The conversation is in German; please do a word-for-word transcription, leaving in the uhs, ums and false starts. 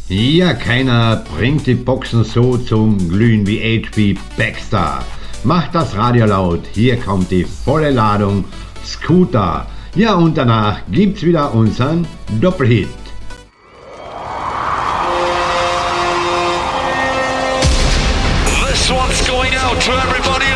Ja, keiner bringt die Boxen so zum Glühen wie H P Baxter. Macht das Radio laut, hier kommt die volle Ladung Scooter. Ja, und danach gibt's wieder unseren Doppelhit. This one's going out to everybody